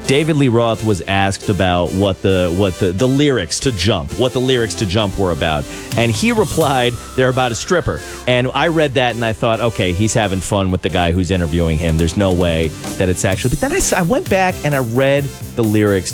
David Lee Roth was asked about what the lyrics to Jump were about, and he replied, "They're about a stripper." And I read that and I thought, okay, he's having fun with the guy who's interviewing him. There's no way that it's actually. But then I went back and I read the lyrics